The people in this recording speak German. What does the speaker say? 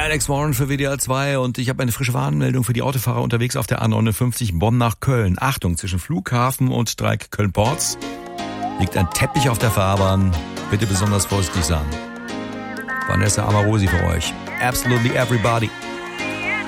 Alex Warren für WDR 2 und ich habe eine frische Warnmeldung für die Autofahrer unterwegs auf der A59 Bonn nach Köln. Achtung, zwischen Flughafen und Dreieck Köln-Porz liegt ein Teppich auf der Fahrbahn. Bitte besonders vorsichtig sein. Vanessa Amarosi für euch. Absolutely Everybody.